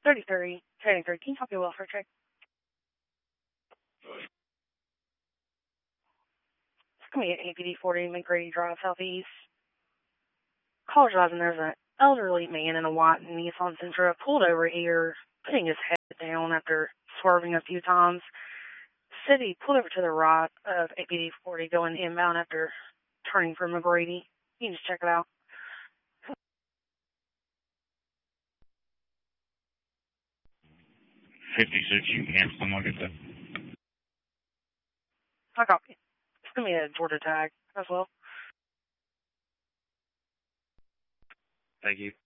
33, heading 3. Can you copy a welfare check? It's going to be at APD 40, McGrady Drive, Southeast. Call driving, there's an elderly man in a white Nissan Sentra pulled over here, putting his head down after swerving a few times. Said he pulled over to the right of APD 40 going inbound after turning from McGrady. You can just check it out. 56, you can cancel them. I'll get that. I copy. It's going to be a Georgia tag as well. Thank you.